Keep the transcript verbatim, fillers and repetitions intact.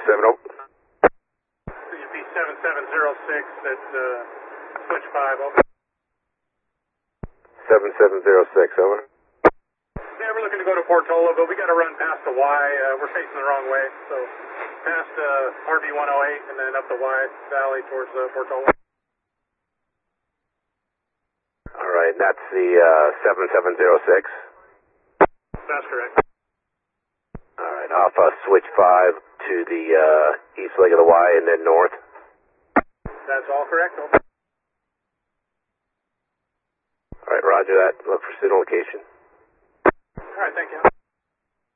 seven oh. C G P seven seven zero six at uh, switch five, over. seven seven zero six, over. Yeah, we're looking to go to Portola, but we got to run past the Y. Uh, we're facing the wrong way, so past uh, R V one oh eight and then up the Y Valley towards uh, Portola. All right, that's the uh, seven seven zero six. That's correct. All right, off uh, switch five to the uh, east leg of the Y and then north. That's all correct, over. All right, roger that. Look for signal location. All right, thank you.